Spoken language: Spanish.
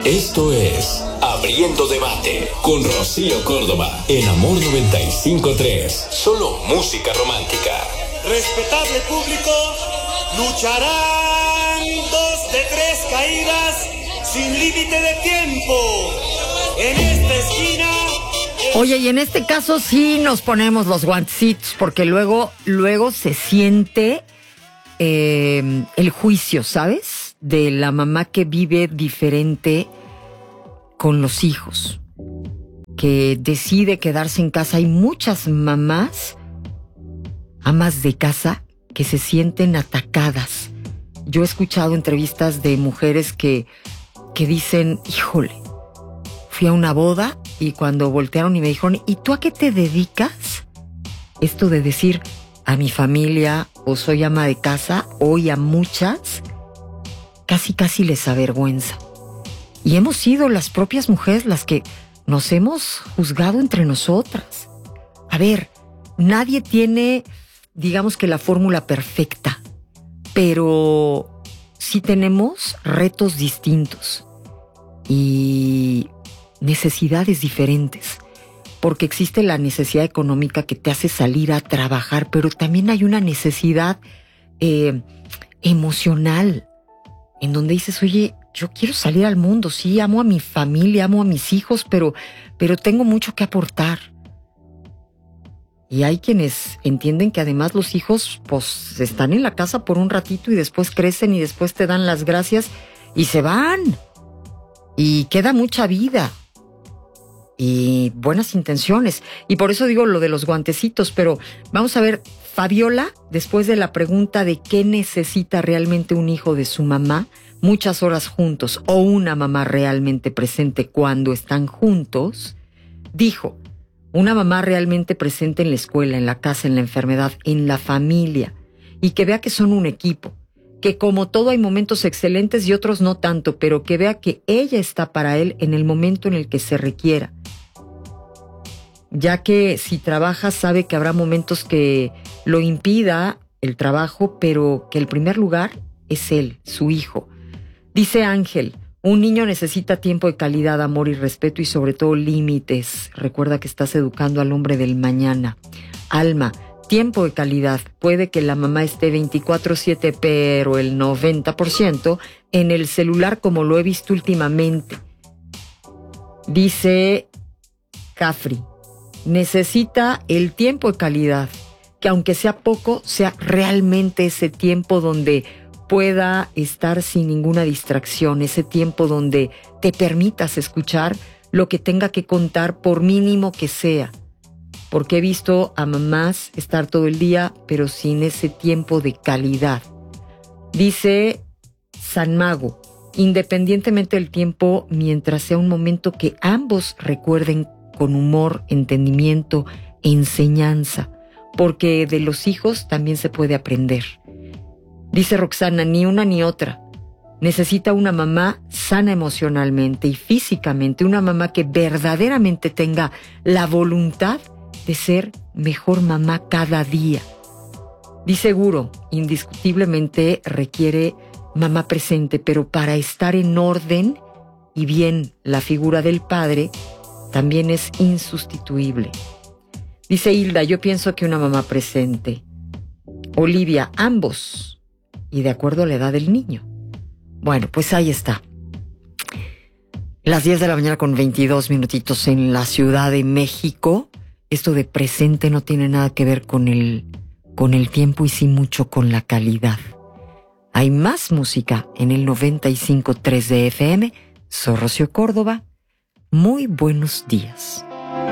Esto es Abriendo Debate con Rocío Córdoba en Amor 95.3. Solo música romántica. Respetable público, lucharán 2 de 3 caídas sin límite de tiempo. En esta esquina... Oye, y en este caso sí nos ponemos los guantecitos, porque luego se siente el juicio, ¿sabes? De la mamá que vive diferente con los hijos, que decide quedarse en casa. Hay muchas mamás, amas de casa, que se sienten atacadas. Yo he escuchado entrevistas de mujeres que dicen, híjole, fui a una boda y cuando voltearon y me dijeron, ¿y tú a qué te dedicas? Esto de decir a mi familia o soy ama de casa, hoy a muchas casi les avergüenza. Y hemos sido las propias mujeres las que nos hemos juzgado entre nosotras. A ver, nadie tiene, digamos que la fórmula perfecta, pero sí tenemos retos distintos y necesidades diferentes, porque existe la necesidad económica que te hace salir a trabajar, pero también hay una necesidad emocional, en donde dices, oye, yo quiero salir al mundo, sí, amo a mi familia, amo a mis hijos, pero tengo mucho que aportar. Y hay quienes entienden que además los hijos pues están en la casa por un ratito y después crecen y después te dan las gracias y se van. Y queda mucha vida y buenas intenciones. Y por eso digo lo de los guantecitos, pero vamos a ver, Fabiola, después de la pregunta de qué necesita realmente un hijo de su mamá, muchas horas juntos o una mamá realmente presente cuando están juntos, dijo, una mamá realmente presente en la escuela, en la casa, en la enfermedad, en la familia, y que vea que son un equipo, que como todo hay momentos excelentes y otros no tanto, pero que vea que ella está para él en el momento en el que se requiera. Ya que si trabaja sabe que habrá momentos que lo impida el trabajo, pero que el primer lugar es él, su hijo. Dice Ángel, un niño necesita tiempo de calidad, amor y respeto y sobre todo límites. Recuerda que estás educando al hombre del mañana. Alma, tiempo de calidad. Puede que la mamá esté 24/7, pero el 90% en el celular, como lo he visto últimamente. Dice Cafri, necesita el tiempo de calidad, que aunque sea poco, sea realmente ese tiempo donde pueda estar sin ninguna distracción, ese tiempo donde te permitas escuchar lo que tenga que contar, por mínimo que sea. Porque he visto a mamás estar todo el día, pero sin ese tiempo de calidad. Dice San Mago, independientemente del tiempo, mientras sea un momento que ambos recuerden con humor, entendimiento, enseñanza, porque de los hijos también se puede aprender. Dice Roxana, ni una ni otra. Necesita una mamá sana emocionalmente y físicamente, una mamá que verdaderamente tenga la voluntad de ser mejor mamá cada día. Dice Guro, indiscutiblemente requiere mamá presente, pero para estar en orden y bien la figura del padre también es insustituible. Dice Hilda, yo pienso que una mamá presente. Olivia, ambos, y de acuerdo a la edad del niño. Bueno, pues ahí está. Las 10 de la mañana con 22 minutitos en la Ciudad de México. Esto de presente no tiene nada que ver con el tiempo y sí mucho con la calidad. Hay más música en el 95.3 de FM. Soy Rocío Córdoba. Muy buenos días.